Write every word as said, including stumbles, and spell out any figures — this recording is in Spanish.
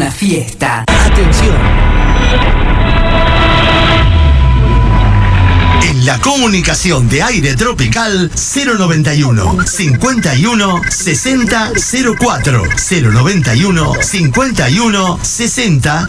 una fiesta. Atención. En la comunicación de aire tropical, cero noventa y uno, cincuenta y uno, sesenta, cero cuatro, cero noventa y uno, cincuenta y uno, sesenta,